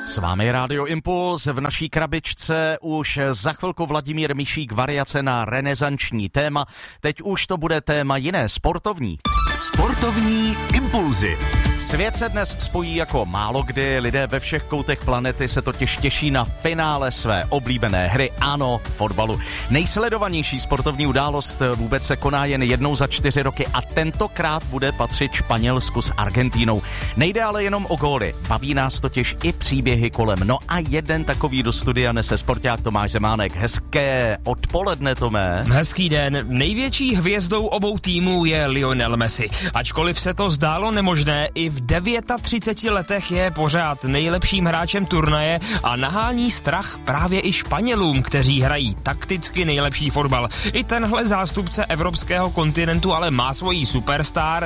S vámi je Rádio Impuls, v naší krabičce už za chvilku Vladimír Mišík, variace na renesanční téma. Teď už to bude téma jiné, sportovní. Sportovní impulzy. Svět se dnes spojí jako málo kdy, lidé ve všech koutech planety se totiž těší na finále své oblíbené hry, ano, fotbalu. Nejsledovanější sportovní událost vůbec se koná jen jednou za 4 roky a tentokrát bude patřit Španělsku s Argentínou. Nejde ale jenom o góly, baví nás totiž i příběhy kolem. No a jeden takový do studia nese sporták Tomáš Zemánek. Hezké odpoledne, Tomé. Hezký den. Největší hvězdou obou týmů je Lionel Messi. Ačkoliv se to zdálo nemožné, i v 39 letech je pořád nejlepším hráčem turnaje a nahání strach právě i Španělům, kteří hrají takticky nejlepší fotbal. I tenhle zástupce evropského kontinentu ale má svojí superstar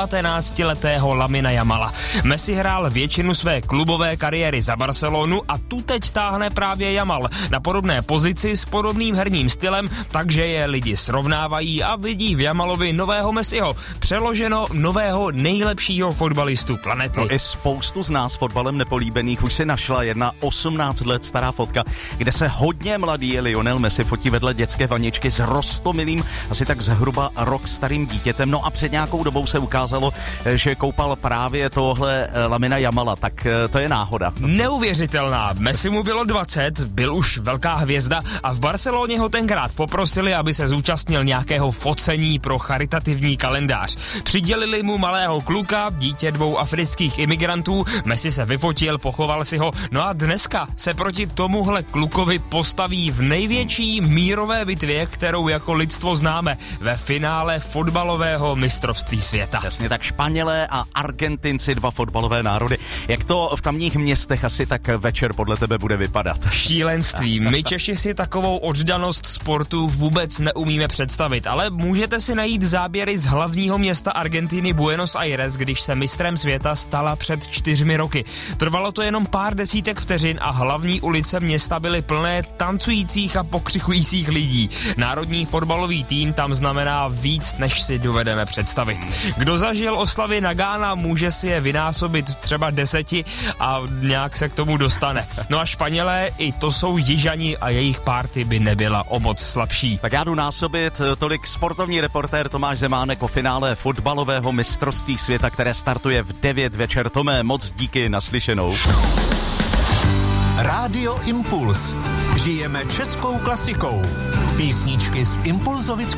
19letého Lamina Jamala. Messi hrál většinu své klubové kariéry za Barcelonu a tu teď táhne právě Jamal na podobné pozici s podobným herním stylem, takže je lidi srovnávají a vidí v Jamalovi nového Messiho, přeloženo nového nejlepšího fotbalistu planety. No i spoustu z nás fotbalem nepolíbených už si našla jedna 18 let stará fotka, kde se hodně mladý Lionel Messi fotí vedle dětské vaničky s roztomilým, asi tak zhruba rok starým dítětem. No a před nějakou dobou se ukázalo, že koupal právě tohle Lamina Jamala, tak to je náhoda. Neuvěřitelná. Messi mu bylo 20, byl už velká hvězda a v Barceloně ho tenkrát poprosili, aby se zúčastnil nějakého focení pro charitativní kalendář. Přidělili mu malého kluka, dítě 2 afrických imigrantů, Messi se vyfotil, pochoval si ho, no a dneska se proti tomuhle klukovi postaví v největší mírové bitvě, kterou jako lidstvo známe, ve finále fotbalového mistrovství světa. Přesně tak, Španělé a Argentinci, 2 fotbalové národy. Jak to v tamních městech asi tak večer podle tebe bude vypadat? Šílenství. My Češi si takovou oddanost sportu vůbec neumíme představit, ale můžete si najít záběry z hlavního města Argentiny Buenos Aires, když se mistrem světa stala před 4 roky. Trvalo to jenom pár desítek vteřin a hlavní ulice města byly plné tancujících a pokřikujících lidí. Národní fotbalový tým tam znamená víc, než si dovedeme představit. Kdo zažil oslavy Nagana, může si je vynásobit třeba 10 a nějak se k tomu dostane. No a Španělé, i to jsou jižani a jejich party by nebyla o moc slabší. Tak já jdu násobit, tolik sportovní reportér Tomáš Zemánek o finále fotbalového mistrovství světa, které startuje v 9 večer. Tomé, moc díky, naslyšenou. Rádio Impuls. Žijeme českou klasikou. Písničky z impulzovické